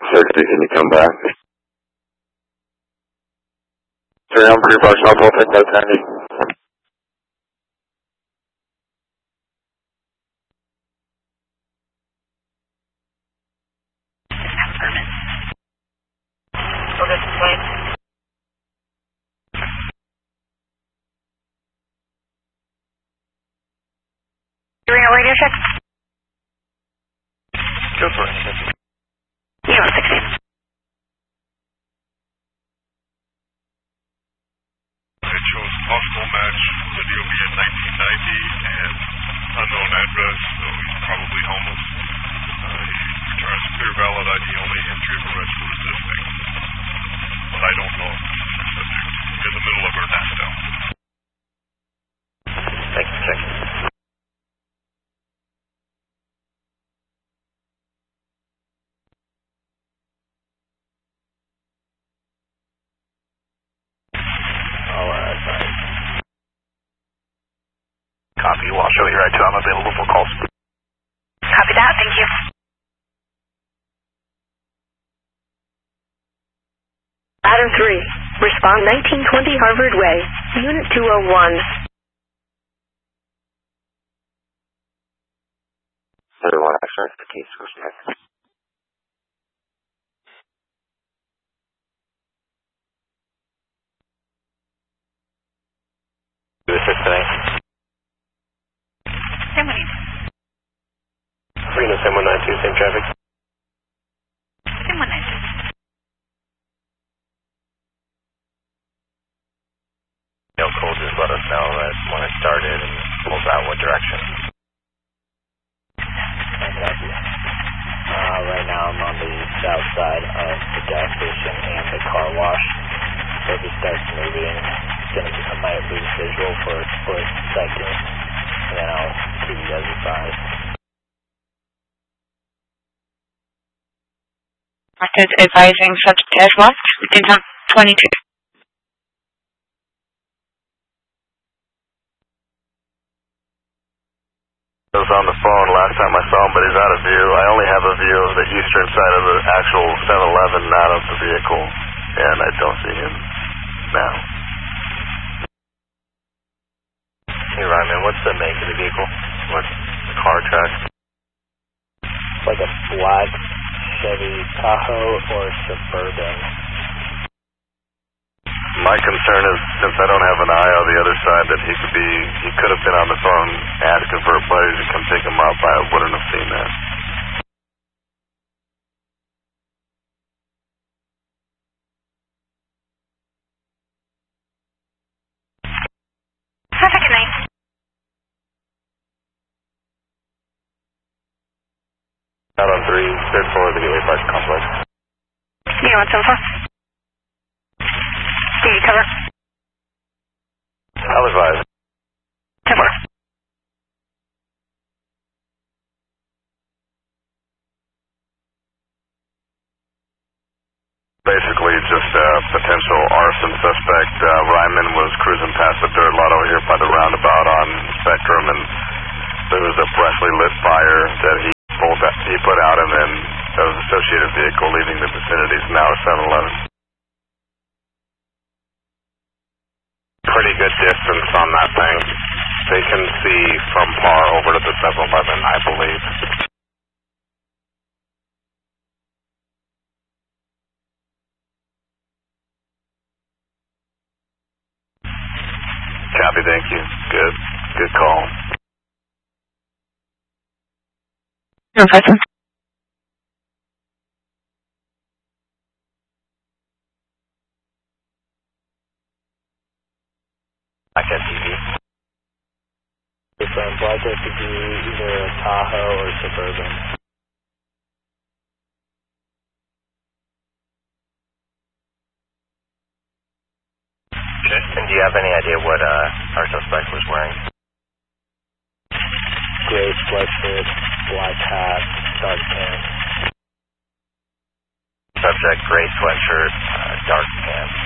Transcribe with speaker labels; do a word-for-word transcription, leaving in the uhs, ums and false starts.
Speaker 1: sixty, can you come back? three on pre-flash, I'll go take that Tandy.
Speaker 2: Okay, fine. Doing a radio check?
Speaker 3: Go for it.
Speaker 2: Yeah, sixty.
Speaker 3: It shows possible match with Ethiopia in nineteen ninety and unknown address, so he's probably homeless. Uh, he returns clear valid I D, only entry of arrest for resisting. But I don't know if the subject in the middle of her Ernesto.
Speaker 4: Thank you, check. Copy, well, I'll show you right to I'm available for calls.
Speaker 2: Copy that, thank you. Adam three, respond nineteen twenty Harvard Way, Unit two oh one.
Speaker 1: Everyone, actually, the case was next.
Speaker 4: Do a six today.
Speaker 2: Same one.
Speaker 4: Reno seven one nine two, same traffic.
Speaker 2: Same one.
Speaker 4: No call, just let us know that when it started and pulls out what direction. Copy. Uh, right now I'm on the south side of the gas station and the car wash. So if it starts moving, it's going to, I might lose visual for a split second, and then I'll keep you guys advised.
Speaker 5: Martez advising subject has lost in twenty-two.
Speaker 4: I was on the phone last time I saw him, but he's out of view. I only have a view of the eastern side of the actual seven eleven, not of the vehicle, and I don't see him now. Hey Ryman, what's the make of the vehicle? What's the car track? Like a black Chevy Tahoe or Suburban. My concern is, since I don't have an eye on the other side, that he could be, he could have been on the phone asking for a buddy to come pick him up. I wouldn't have seen that.
Speaker 2: Perfect night.
Speaker 4: Out on three, third floor of the Gateway Park Complex.
Speaker 2: You want some fun? Do you cover?
Speaker 4: I'll advise.
Speaker 2: Cover.
Speaker 4: Basically, just a potential arson suspect. Uh, Ryman was cruising past the dirt lot over here by the roundabout on Spectrum, and there was a brightly lit fire that he pulled out, he put out, and then there was an associated vehicle leaving the vicinity. It's now a seven eleven. Pretty good distance on that thing. They can see from Par over to the seven eleven, I believe. Copy, thank you. Good. Good call.
Speaker 5: No question.
Speaker 4: Black S U V. From Black S U V, either a Tahoe or Suburban. Okay. And do you have any idea what uh, our suspect was wearing? Gray sweatshirt, black hat, dark pants. Subject, gray sweatshirt, uh, dark pants.